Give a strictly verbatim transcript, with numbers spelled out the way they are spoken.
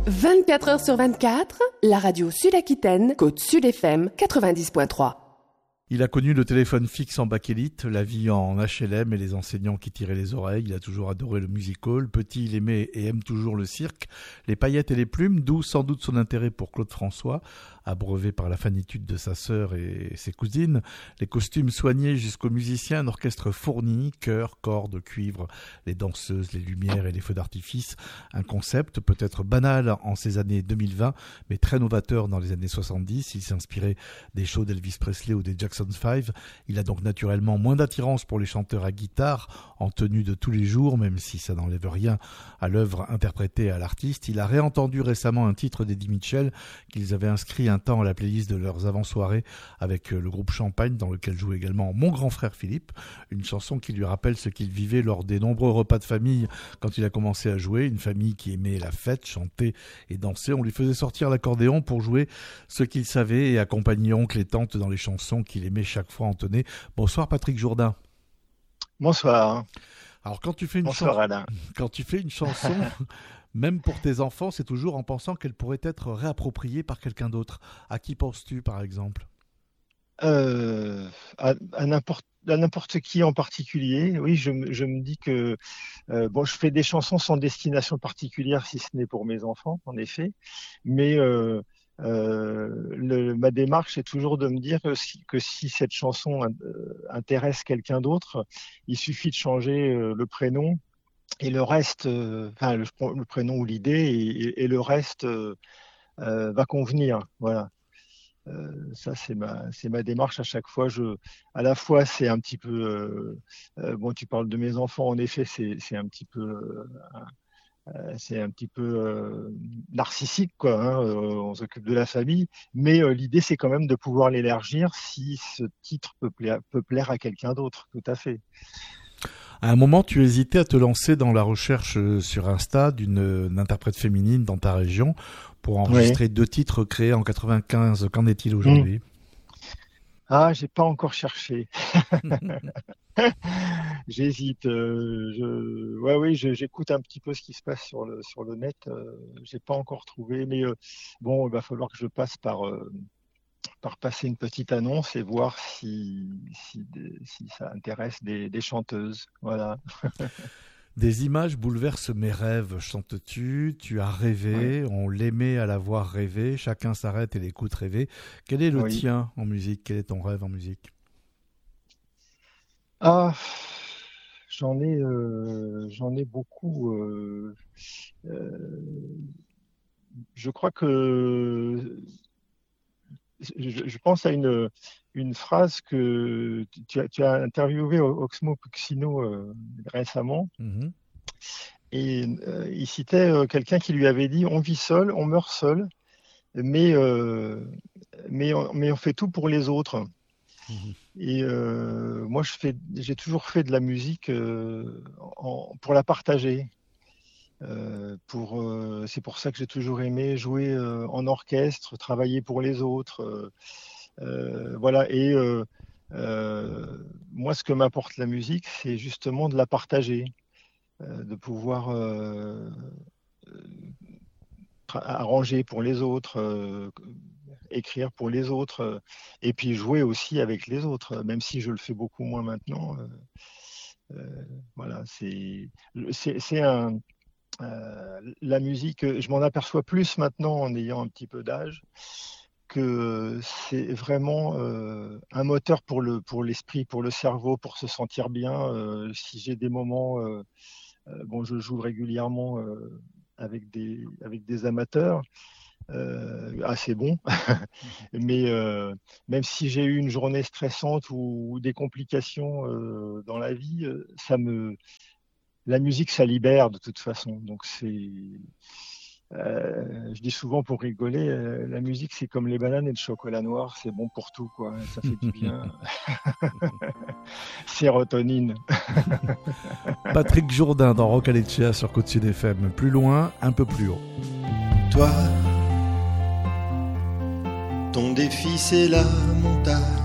vingt-quatre heures sur vingt-quatre, la radio Sud-Aquitaine, Côte Sud F M quatre-vingt-dix virgule trois. Il a connu le téléphone fixe en bakélite, la vie en H L M et les enseignants qui tiraient les oreilles. Il a toujours adoré le music-hall. Petit, il aimait et aime toujours le cirque, les paillettes et les plumes, d'où sans doute son intérêt pour Claude François, abreuvé par la fanitude de sa sœur et ses cousines. Les costumes soignés jusqu'aux musiciens, un orchestre fourni, chœur, cordes, cuivre, les danseuses, les lumières et les feux d'artifice. Un concept peut-être banal en ces années deux mille vingt, mais très novateur dans les années soixante-dix. Il s'inspirait des shows d'Elvis Presley ou des Jackson five. Il a donc naturellement moins d'attirance pour les chanteurs à guitare en tenue de tous les jours, même si ça n'enlève rien à l'œuvre interprétée à l'artiste. Il a réentendu récemment un titre d'Eddie Mitchell qu'ils avaient inscrit un temps à la playlist de leurs avant-soirées avec le groupe Champagne, dans lequel joue également mon grand frère Philippe, une chanson qui lui rappelle ce qu'il vivait lors des nombreux repas de famille quand il a commencé à jouer, une famille qui aimait la fête, chanter et danser. On lui faisait sortir l'accordéon pour jouer ce qu'il savait et accompagner oncle et tante dans les chansons qu'il aimait chaque fois entonner. Bonsoir Patrick Jourdain. Bonsoir. Alors quand tu fais une Bonsoir, chanson, Alain. quand tu fais une chanson, même pour tes enfants, c'est toujours en pensant qu'elle pourrait être réappropriée par quelqu'un d'autre. À qui penses-tu par exemple ? Euh, à, à n'importe à n'importe qui en particulier. Oui, je, me- je me dis que euh, bon, je fais des chansons sans destination particulière, si ce n'est pour mes enfants, en effet. Mais euh, euh, le- ma démarche est toujours de me dire que si, que si cette chanson euh, intéresse quelqu'un d'autre, il suffit de changer euh, le prénom et le reste, euh, enfin le, le prénom ou l'idée et, et- et le reste euh, euh, va convenir. Voilà. Euh, ça, c'est ma, c'est ma démarche à chaque fois. Je, à la fois, c'est un petit peu, euh, euh, bon, tu parles de mes enfants, en effet, c'est, c'est un petit peu, euh, euh, c'est un petit peu euh, narcissique, quoi. Hein, euh, on s'occupe de la famille, mais euh, l'idée, c'est quand même de pouvoir l'élargir si ce titre peut plaire, peut plaire à quelqu'un d'autre. Tout à fait. À un moment, tu hésitais à te lancer dans la recherche euh, sur Insta d'une euh, interprète féminine dans ta région pour enregistrer deux titres créés en quatre-vingt-quinze. Qu'en est-il aujourd'hui ? Ah, j'ai pas encore cherché. J'hésite. Euh, je, ouais, oui, je- j'écoute un petit peu ce qui se passe sur le sur le net. Euh, j'ai pas encore trouvé, mais euh, bon, il va falloir que je passe par euh, par passer une petite annonce et voir si si, des- si ça intéresse des, des chanteuses. Voilà. Des images bouleversent mes rêves, chantes-tu ? Tu as rêvé, on l'aimait à la voir rêver, chacun s'arrête et l'écoute rêver. Quel est le Oui. tien en musique ? Quel est ton rêve en musique ? Ah, j'en ai euh, j'en ai beaucoup. euh, euh, je crois que je, je pense à une, une phrase que tu as, tu as interviewé Oxmo Puccino euh, récemment, Mhm. et euh, il citait euh, quelqu'un qui lui avait dit: On vit seul, on meurt seul, mais, euh, mais, on, mais on fait tout pour les autres. Mhm. Et euh, moi, je fais, j'ai toujours fait de la musique euh, en- pour la partager. Euh, pour, euh, c'est pour ça que j'ai toujours aimé jouer euh, en orchestre, travailler pour les autres. euh, Euh, voilà, et euh, euh, moi, ce que m'apporte la musique, c'est justement de la partager, euh, de pouvoir euh, tra- arranger pour les autres, euh, écrire pour les autres, euh, et puis jouer aussi avec les autres, même si je le fais beaucoup moins maintenant. euh, euh, voilà, c'est, c'est, c'est un, euh, la musique, je m'en aperçois plus maintenant en ayant un petit peu d'âge, que c'est vraiment euh, un moteur pour le pour l'esprit, pour le cerveau, pour se sentir bien. Euh, si j'ai des moments, euh, euh, bon, je joue régulièrement euh, avec des avec des amateurs, euh, assez bons, mais euh, même si j'ai eu une journée stressante ou, ou des complications euh, dans la vie, euh, ça me la musique, ça libère de toute façon. Donc c'est Euh, je dis souvent pour rigoler, euh, la musique c'est comme les bananes et le chocolat noir, c'est bon pour tout, quoi. Ça fait du bien. Sérotonine. Patrick Jourdain dans Rock Alecea sur Côte Sud F M. Plus loin, un peu plus haut. Toi, ton défi c'est la montagne.